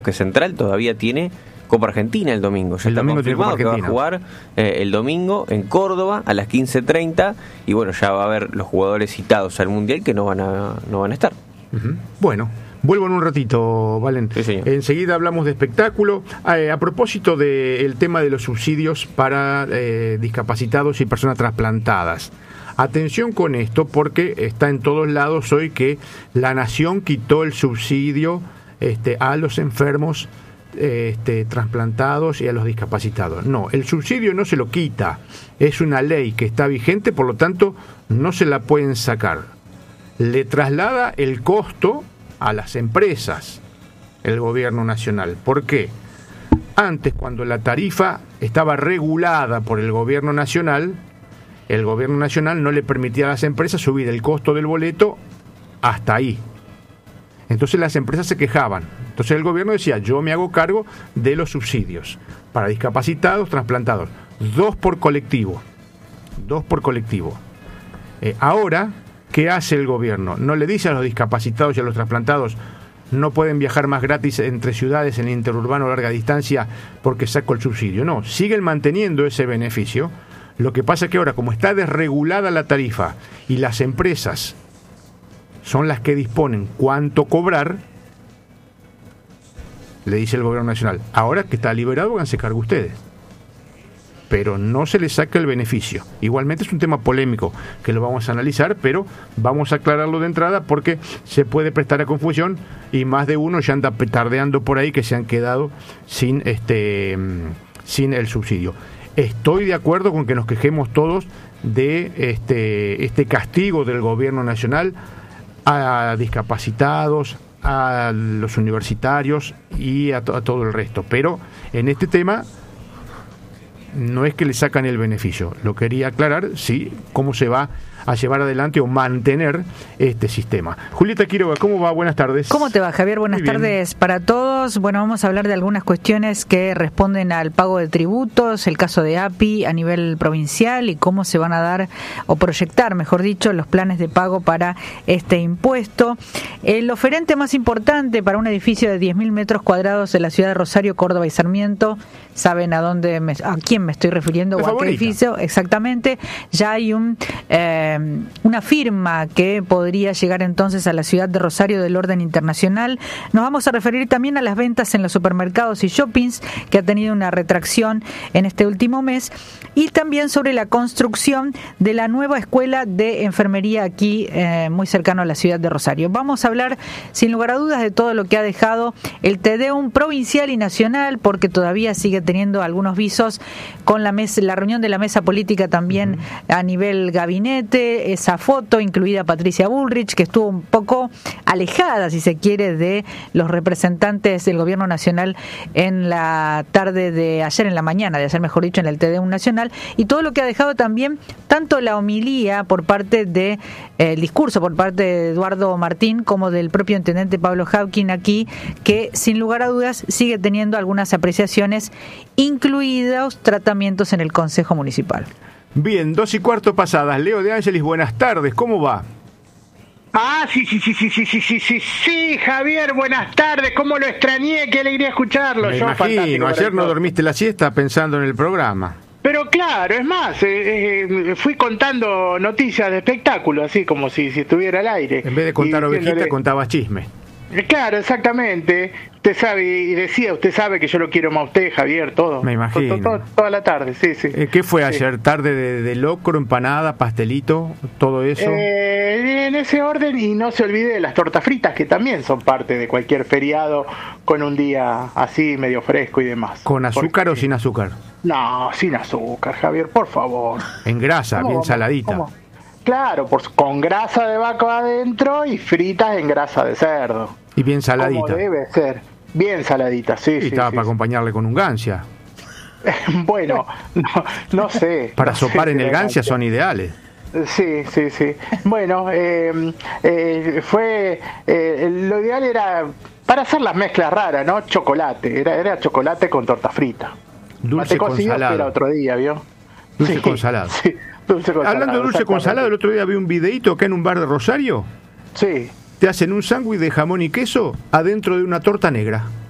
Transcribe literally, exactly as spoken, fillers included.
que Central todavía tiene Copa Argentina el domingo. Ya el está domingo confirmado que va a jugar eh, el domingo en Córdoba a las quince treinta y bueno, ya va a haber los jugadores citados al Mundial que no van a, no van a estar. Uh-huh. Bueno, vuelvo en un ratito, Valen. Sí, señor. Enseguida hablamos de espectáculo. Eh, a propósito del tema de los subsidios para eh, discapacitados y personas trasplantadas. Atención con esto porque está en todos lados hoy que la Nación quitó el subsidio este, a los enfermos este, trasplantados y a los discapacitados. No, el subsidio no se lo quita. Es una ley que está vigente, por lo tanto no se la pueden sacar. Le traslada el costo a las empresas el gobierno nacional. ¿Por qué? Antes, cuando la tarifa estaba regulada por el gobierno nacional, el gobierno nacional no le permitía a las empresas subir el costo del boleto hasta ahí. Entonces las empresas se quejaban. Entonces el gobierno decía, yo me hago cargo de los subsidios para discapacitados, trasplantados. Dos por colectivo. Dos por colectivo. Eh, ahora, ¿qué hace el gobierno? No le dice a los discapacitados y a los trasplantados, no pueden viajar más gratis entre ciudades en el interurbano a larga distancia porque saco el subsidio. No, siguen manteniendo ese beneficio. Lo que pasa es que ahora, como está desregulada la tarifa y las empresas son las que disponen cuánto cobrar, le dice el gobierno nacional, ahora que está liberado, háganse cargo ustedes. Pero no se les saca el beneficio. Igualmente es un tema polémico que lo vamos a analizar, pero vamos a aclararlo de entrada porque se puede prestar a confusión y más de uno ya anda petardeando por ahí que se han quedado sin este sin el subsidio. Estoy de acuerdo con que nos quejemos todos de este, este castigo del gobierno nacional a discapacitados, a los universitarios y a, to- a todo el resto. Pero en este tema no es que le sacan el beneficio. Lo quería aclarar, sí, cómo se va a llevar adelante o mantener este sistema. Julieta Quiroga, ¿cómo va? Buenas tardes. ¿Cómo te va, Javier? Buenas tardes para todos. Bueno, vamos a hablar de algunas cuestiones que responden al pago de tributos, el caso de A P I a nivel provincial y cómo se van a dar, o proyectar, mejor dicho, los planes de pago para este impuesto. El oferente más importante para un edificio de diez mil metros cuadrados de la ciudad de Rosario, Córdoba y Sarmiento, saben a dónde me, a quién me estoy refiriendo o a qué edificio exactamente. Ya hay un eh, una firma que podría llegar entonces a la ciudad de Rosario del orden internacional. Nos vamos a referir también a las ventas en los supermercados y shoppings, que ha tenido una retracción en este último mes, y también sobre la construcción de la nueva escuela de enfermería aquí eh, muy cercano a la ciudad de Rosario. Vamos a hablar sin lugar a dudas de todo lo que ha dejado el TEDEUM provincial y nacional, porque todavía sigue teniendo algunos visos con la mesa, la reunión de la mesa política también uh-huh. a nivel gabinete, esa foto incluida Patricia Bullrich, que estuvo un poco alejada, si se quiere, de los representantes del gobierno nacional en la tarde de ayer, en la mañana de ayer, mejor dicho, en el TEDEUM nacional, y todo lo que ha dejado también tanto la homilía por parte de eh, el discurso por parte de Eduardo Martín como del propio intendente Pablo Hawking aquí, que sin lugar a dudas sigue teniendo algunas apreciaciones, incluidos tratamientos en el Consejo Municipal. Bien, dos y cuarto pasadas. Leo de Ángelis, buenas tardes, ¿cómo va? Ah, sí, sí, sí, sí, sí, sí, sí, sí, sí, Javier, buenas tardes, cómo lo extrañé, qué alegría escucharlo. Me Yo, imagino, ayer no dormiste la siesta pensando en el programa. Pero claro, es más, eh, eh, fui contando noticias de espectáculo, así como si, si estuviera al aire. En vez de contar y, ovejita, diciéndole... contabas chisme. Claro, exactamente. Usted sabe, y decía, usted sabe que yo lo quiero más a usted, Javier, todo. Me imagino. Todo, todo, toda la tarde, sí, sí. Eh, ¿Qué fue sí. ayer? ¿Tarde de, de locro, empanada, pastelito, todo eso? Eh, en ese orden, y no se olvide de las tortas fritas, que también son parte de cualquier feriado con un día así medio fresco y demás. ¿Con azúcar Porque... o sin azúcar? No, sin azúcar, Javier, por favor. En grasa, bien saladita. ¿Cómo? Claro, por, con grasa de vaca adentro y fritas en grasa de cerdo. Y bien saladita. Como debe ser. Bien saladita, sí. Y sí, estaba sí, para sí. acompañarle con un gancia. Bueno, no, no sé. Para no sopar sé en si el gancia son ideales. Sí, sí, sí. Bueno, eh, eh, fue. Eh, lo ideal era. Para hacer las mezclas raras, ¿no? Chocolate. Era, era chocolate con torta frita. Dulce con salado. Era otro día, ¿vio? Dulce sí, con salado. Sí, dulce con Hablando salado, de dulce con salado, el otro día vi un videito acá en un bar de Rosario. Sí. Te hacen un sándwich de jamón y queso adentro de una torta negra.